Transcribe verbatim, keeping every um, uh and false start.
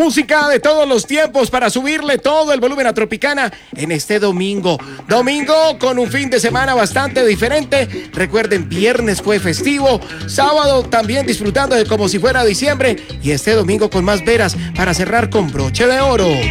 Música de todos los tiempos para subirle todo el volumen a Tropicana en este domingo. Domingo con un fin de semana bastante diferente. Recuerden, viernes fue festivo, sábado también disfrutando de como si fuera diciembre y este domingo con más veras para cerrar con broche de oro.